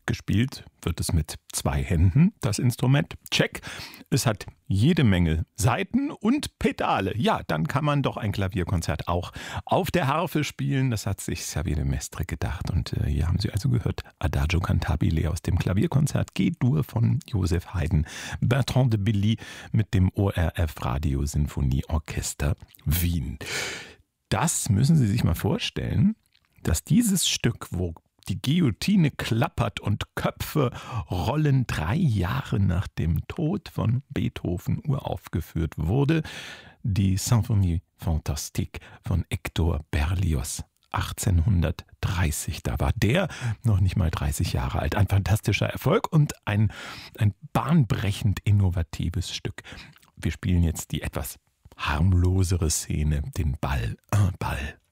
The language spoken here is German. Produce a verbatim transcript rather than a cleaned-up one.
Gespielt wird es mit zwei Händen, das Instrument. Check. Es hat jede Menge Saiten und Pedale. Ja, dann kann man doch ein Klavierkonzert auch auf der Harfe spielen. Das hat sich Xavier de Maistre gedacht. Und äh, hier haben Sie also gehört, Adagio Cantabile aus dem Klavierkonzert G-Dur von Joseph Haydn. Bertrand de Billy mit dem O R F Radio Sinfonieorchester Wien. Das müssen Sie sich mal vorstellen, dass dieses Stück, wo die Guillotine klappert und Köpfe rollen, drei Jahre nach dem Tod von Beethoven uraufgeführt wurde. Die Symphonie Fantastique von Hector Berlioz. achtzehnhundertdreißig, da war der noch nicht mal dreißig Jahre alt. Ein fantastischer Erfolg und ein, ein bahnbrechend innovatives Stück. Wir spielen jetzt die etwas harmlosere Szene, den Ball. Un Ball.